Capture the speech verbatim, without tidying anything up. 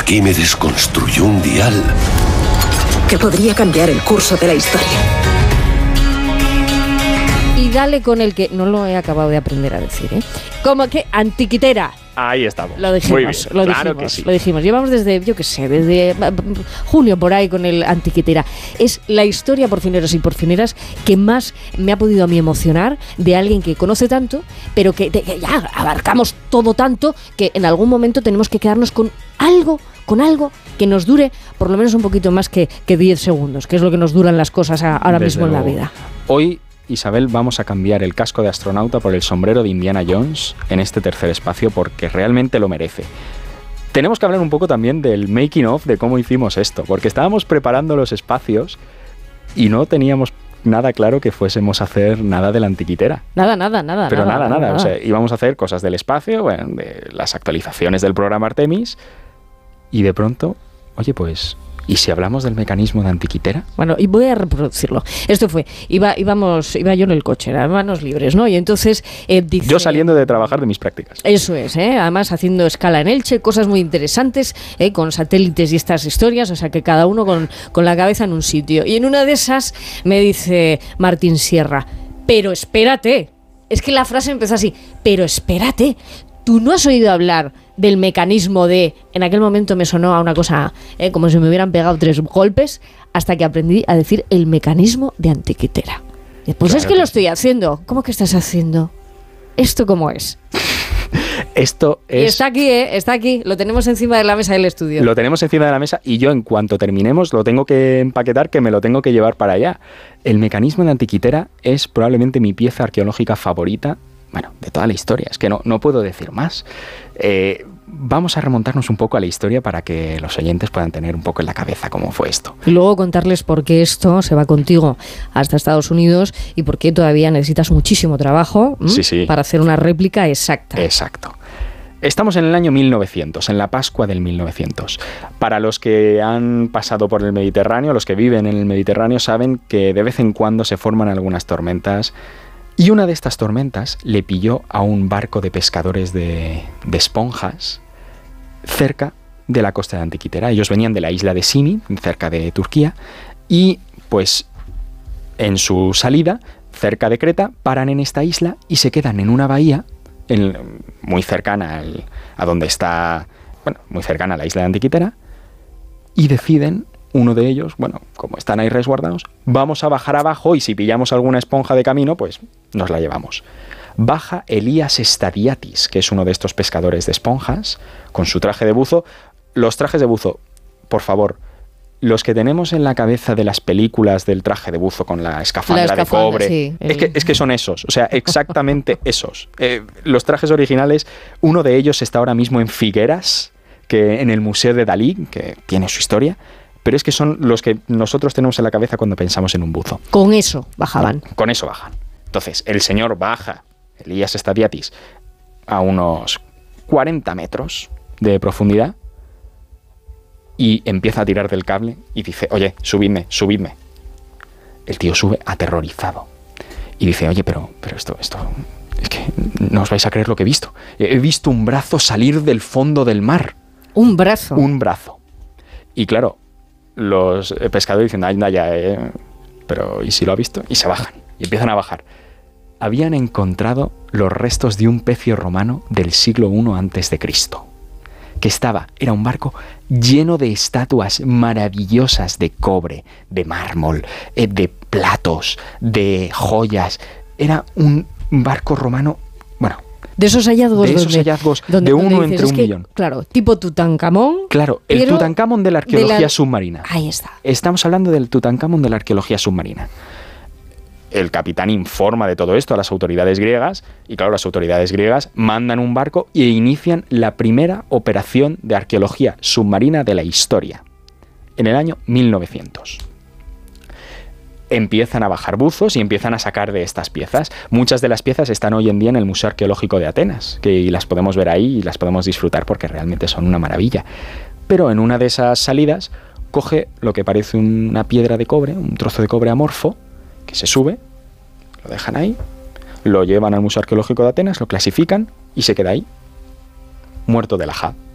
Arquímedes construyó un dial que podría cambiar el curso de la historia. Y dale con el que no lo he acabado de aprender a decir, ¿eh? Como que antiquitera. Ahí estamos. Lo dijimos, Muy bien, lo claro dijimos, que sí. lo dijimos. Llevamos desde, yo qué sé, desde junio por ahí con el antiquitera. Es la historia, por fineros y por fineras, que más me ha podido a mí emocionar de alguien que conoce tanto, pero que, de, que ya abarcamos todo tanto que en algún momento tenemos que quedarnos con algo, con algo que nos dure por lo menos un poquito más que, que diez segundos, que es lo que nos duran las cosas a, ahora Desde mismo en la luego. vida. Hoy, Isabel, vamos a cambiar el casco de astronauta por el sombrero de Indiana Jones en este tercer espacio porque realmente lo merece. Tenemos que hablar un poco también del making of, de cómo hicimos esto, porque estábamos preparando los espacios y no teníamos nada claro que fuésemos a hacer nada de la antiquitera. Nada, nada, nada. Pero nada, nada. nada. O sea, íbamos a hacer cosas del espacio, bueno, de las actualizaciones del programa Artemis y de pronto, oye, pues... ¿y si hablamos del mecanismo de antiquitera? Bueno, y voy a reproducirlo. Esto fue, iba, íbamos, iba yo en el coche, eran manos libres, ¿no? Y entonces eh, dice... Yo saliendo de trabajar de mis prácticas. Eso es, ¿eh? Además haciendo escala en Elche, cosas muy interesantes, ¿eh? Con satélites y estas historias, o sea que cada uno con, con la cabeza en un sitio. Y en una de esas me dice Martín Sierra, pero espérate, es que la frase empezó así, pero espérate, ¿tú no has oído hablar del mecanismo de...? En aquel momento me sonó a una cosa, eh, como si me hubieran pegado tres golpes, hasta que aprendí a decir el mecanismo de antiquitera. Y pues Claro es que que lo sí. estoy haciendo. ¿Cómo que estás haciendo? ¿Esto cómo es? Esto Y es... está aquí, ¿eh? Está aquí. Lo tenemos encima de la mesa del estudio. Lo tenemos encima de la mesa y yo en cuanto terminemos lo tengo que empaquetar, que me lo tengo que llevar para allá. El mecanismo de antiquitera es probablemente mi pieza arqueológica favorita, bueno, de toda la historia. Es que no, no puedo decir más. Eh, vamos a remontarnos un poco a la historia para que los oyentes puedan tener un poco en la cabeza cómo fue esto. Y luego contarles por qué esto se va contigo hasta Estados Unidos y por qué todavía necesitas muchísimo trabajo, ¿m? Sí, sí. para hacer una réplica exacta. Exacto. Estamos en el año mil novecientos, en la Pascua del mil novecientos. Para los que han pasado por el Mediterráneo, los que viven en el Mediterráneo, saben que de vez en cuando se forman algunas tormentas. Y una de estas tormentas le pilló a un barco de pescadores de, de esponjas cerca de la costa de Antiquitera. Ellos venían de la isla de Simi, cerca de Turquía, y pues en su salida, cerca de Creta, paran en esta isla y se quedan en una bahía en, muy cercana al, a donde está, bueno, muy cercana a la isla de Antiquitera, y deciden, uno de ellos, bueno, como están ahí resguardados, vamos a bajar abajo y si pillamos alguna esponja de camino, pues nos la llevamos. Baja Elías Stadiatis, que es uno de estos pescadores de esponjas, con su traje de buzo. Los trajes de buzo, por favor, los que tenemos en la cabeza de las películas del traje de buzo con la escafandra, La escafandra, de cobre, sí, es, que, es que son esos, o sea, exactamente esos. Eh, los trajes originales, uno de ellos está ahora mismo en Figueras, que en el Museo de Dalí, que tiene su historia, pero es que son los que nosotros tenemos en la cabeza cuando pensamos en un buzo. Con eso bajaban. No, con eso bajan. Entonces, el señor baja, Elías Stadiatis, a unos cuarenta metros de profundidad y empieza a tirar del cable y dice, oye, subidme, subidme. El tío sube aterrorizado y dice, oye, pero, pero esto, esto, es que no os vais a creer lo que he visto. He visto un brazo salir del fondo del mar. Un brazo. Un brazo. Y claro, los pescadores dicen, anda ya, eh, pero ¿y si lo ha visto? Y se bajan, y empiezan a bajar. Habían encontrado los restos de un pecio romano del siglo primero antes de Cristo, que estaba, era un barco lleno de estatuas maravillosas de cobre, de mármol, eh, de platos, de joyas. Era un barco romano, bueno, de esos hallazgos, de esos donde, hallazgos donde, de uno donde dices, entre es un que, millón. Claro, tipo Tutankamón. Claro, el pero Tutankamón de la arqueología de la... submarina. Ahí está. Estamos hablando del Tutankamón de la arqueología submarina. El capitán informa de todo esto a las autoridades griegas y claro, las autoridades griegas mandan un barco e inician la primera operación de arqueología submarina de la historia, en el año mil novecientos. Empiezan a bajar buzos y empiezan a sacar de estas piezas. Muchas de las piezas están hoy en día en el Museo Arqueológico de Atenas, que las podemos ver ahí y las podemos disfrutar porque realmente son una maravilla. Pero en una de esas salidas coge lo que parece una piedra de cobre, un trozo de cobre amorfo, que se sube, lo dejan ahí, lo llevan al Museo Arqueológico de Atenas, lo clasifican y se queda ahí, muerto de la J A.